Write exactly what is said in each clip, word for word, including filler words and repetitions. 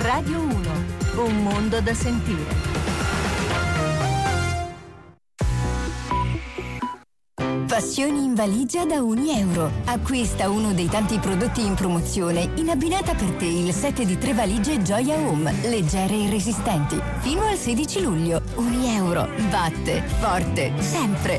Radio uno, un mondo da sentire. Passioni in valigia da un euro. Acquista uno dei tanti prodotti in promozione in abbinata per te il set di tre valigie Gioia Home, leggere e resistenti. Fino al sedici luglio. Un euro. Batte forte sempre.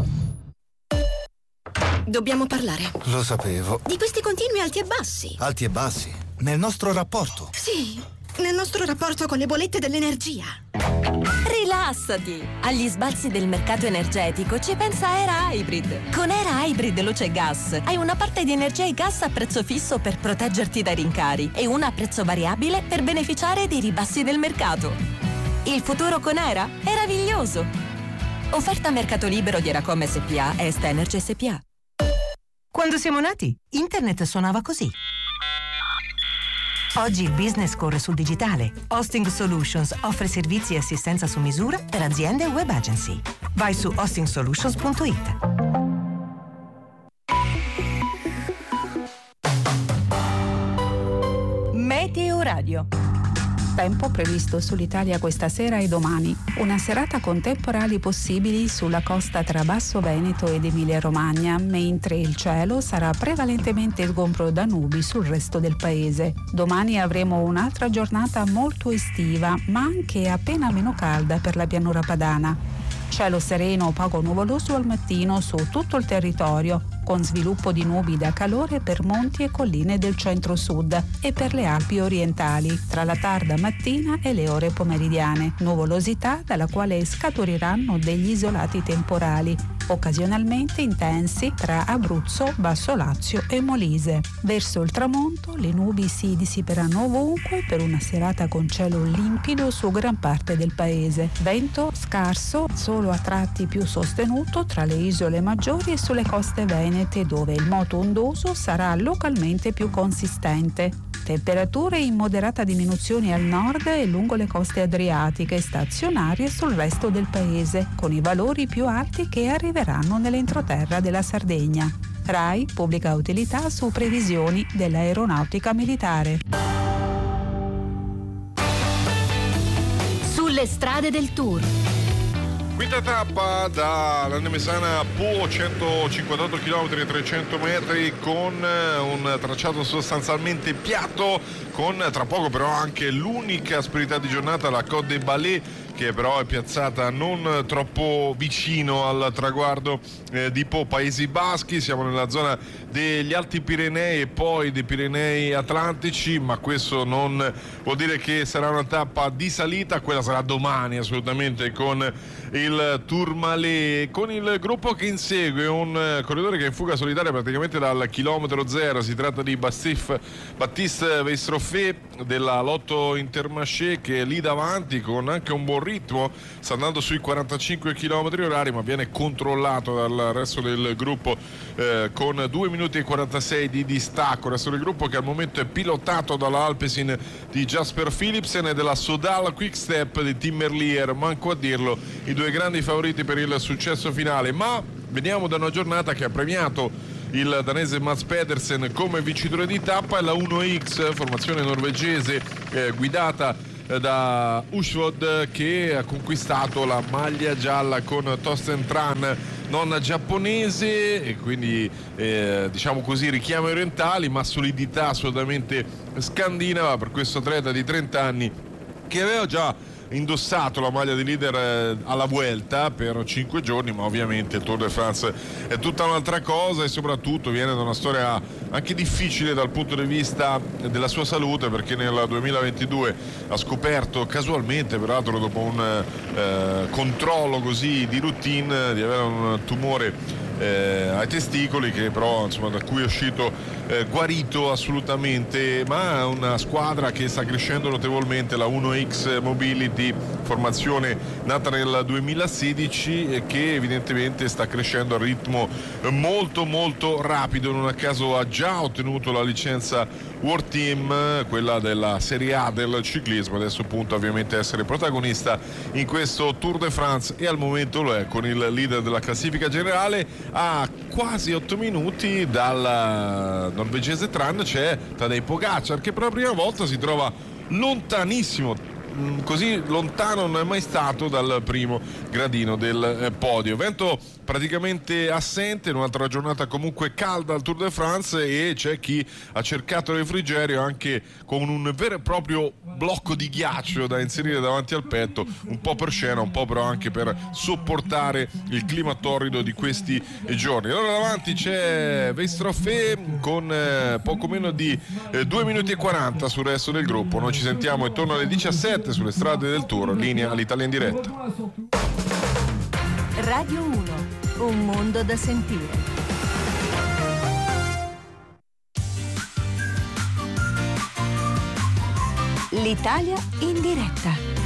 Dobbiamo parlare. Lo sapevo. Di questi continui alti e bassi. Alti e bassi? Nel nostro rapporto? Sì, nel nostro rapporto con le bollette dell'energia. Rilassati! Agli sbalzi del mercato energetico ci pensa Era Hybrid. Con Era Hybrid Luce e Gas hai una parte di energia e gas a prezzo fisso per proteggerti dai rincari e una a prezzo variabile per beneficiare dei ribassi del mercato. Il futuro con Era è meraviglioso. Offerta a mercato libero di Eracom S P A e Est Energy S P A. Quando siamo nati, internet suonava così. Oggi il business corre sul digitale. Hosting Solutions offre servizi e assistenza su misura per aziende e web agency. Vai su hosting solutions punto it. Meteo Radio. Tempo previsto sull'Italia questa sera e domani. Una serata con temporali possibili sulla costa tra Basso Veneto ed Emilia-Romagna, mentre il cielo sarà prevalentemente sgombro da nubi sul resto del paese. Domani avremo un'altra giornata molto estiva, ma anche appena meno calda per la pianura padana. Cielo sereno poco nuvoloso al mattino su tutto il territorio, con sviluppo di nubi da calore per monti e colline del centro-sud e per le Alpi orientali, tra la tarda mattina e le ore pomeridiane. Nuvolosità dalla quale scaturiranno degli isolati temporali, occasionalmente intensi tra Abruzzo, Basso Lazio e Molise. Verso il tramonto le nubi si dissiperanno ovunque per una serata con cielo limpido su gran parte del paese. Vento scarso, solo a tratti più sostenuto tra le isole maggiori e sulle coste venete, dove il moto ondoso sarà localmente più consistente. Temperature in moderata diminuzione al nord e lungo le coste adriatiche, stazionarie sul resto del paese, con i valori più alti che arriveranno nell'entroterra della Sardegna. RAI pubblica utilità su previsioni dell'aeronautica militare. Sulle strade del Tour. Quinta tappa da Lannemezana a Po, centocinquantotto chilometri e trecento metri, con un tracciato sostanzialmente piatto, con tra poco però anche l'unica asperità di giornata, la Côte des Balais, che però è piazzata non troppo vicino al traguardo eh, di Po, Paesi Baschi. Siamo nella zona degli Alti Pirenei e poi dei Pirenei Atlantici, ma questo non vuol dire che sarà una tappa di salita, quella sarà domani assolutamente con il Tourmalet, con il gruppo che insegue un corridore che è in fuga solitaria praticamente dal chilometro zero. Si tratta di Bastif, Baptiste Veistroffet della Lotto Intermarché, che è lì davanti con anche un buon ritmo, sta andando sui quarantacinque chilometri orari, ma viene controllato dal resto del gruppo eh, con due minuti e quarantasei di distacco. Il resto del gruppo che al momento è pilotato dalla Alpecin di Jasper Philipsen e della Sodal Quickstep di Tim Merlier, manco a dirlo, i due grandi favoriti per il successo finale. Ma veniamo da una giornata che ha premiato il danese Mads Pedersen come vincitore di tappa, e la uno X, formazione norvegese eh, guidata eh, da Ushvod, che ha conquistato la maglia gialla con Torsten Tran, non giapponese, e quindi eh, diciamo così richiami orientali, ma solidità assolutamente scandinava per questo atleta di trenta anni, che aveva già indossato la maglia di leader eh, alla Vuelta per cinque giorni, ma ovviamente il Tour de France è tutta un'altra cosa, e soprattutto viene da una storia anche difficile dal punto di vista della sua salute, perché nel duemilaventidue ha scoperto casualmente, peraltro dopo un eh, controllo così di routine, di avere un tumore Eh, ai testicoli, che però insomma da cui è uscito eh, guarito assolutamente. Ma una squadra che sta crescendo notevolmente, la uno X Mobility, formazione nata nel duemilasedici e che evidentemente sta crescendo a ritmo molto molto rapido. Non a caso ha già ottenuto la licenza World Team, quella della Serie A del ciclismo, adesso punta ovviamente a essere protagonista in questo Tour de France, e al momento lo è con il leader della classifica generale. A quasi otto minuti dal norvegese Tran c'è Tadej Pogacar, che per la prima volta si trova lontanissimo, così lontano non è mai stato dal primo gradino del podio. Vento praticamente assente in un'altra giornata comunque calda al Tour de France, e c'è chi ha cercato refrigerio anche con un vero e proprio blocco di ghiaccio da inserire davanti al petto, un po' per scena, un po' però anche per sopportare il clima torrido di questi giorni. Allora davanti c'è Weistroffe con eh, poco meno di eh, due minuti e quaranta sul resto del gruppo. Noi ci sentiamo intorno alle diciassette sulle strade del Tour, linea all'Italia in diretta. Radio uno, un mondo da sentire. L'Italia in diretta.